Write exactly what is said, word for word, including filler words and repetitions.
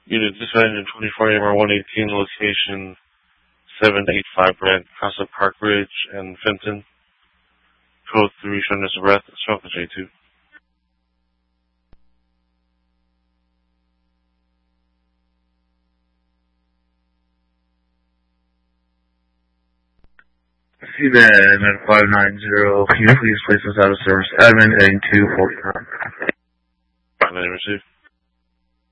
Unit dispatch in twenty-four A M R one eighteen, location seven eight five Brent, Casa Park Ridge, and Fenton. Code three, showing us a breath, Strong J two. C B N five nine zero, can you please place us out of service? Admin heading two forty-nine. five nine received.